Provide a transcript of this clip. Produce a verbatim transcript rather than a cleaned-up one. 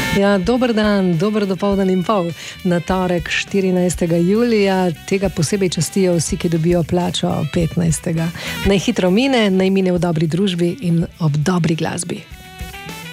Ja, dober dan, dober dopoldan in pol. Na torek štirinajstega julija tega posebej častijo vsi, ki dobijo plačo petnajstega Naj hitro mine, naj mine v dobri družbi in ob dobri glasbi.